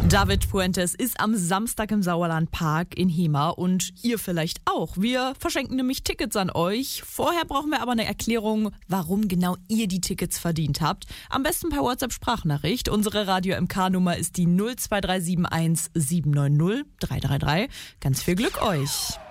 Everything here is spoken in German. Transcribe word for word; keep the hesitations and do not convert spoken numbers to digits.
David Puentes ist am Samstag im Sauerlandpark in Hemer und ihr vielleicht auch. Wir verschenken nämlich Tickets an euch. Vorher brauchen wir aber eine Erklärung, warum genau ihr die Tickets verdient habt. Am besten per WhatsApp-Sprachnachricht. Unsere Radio-M K-Nummer ist die null zwei drei sieben eins sieben neun null drei drei drei. Ganz viel Glück euch!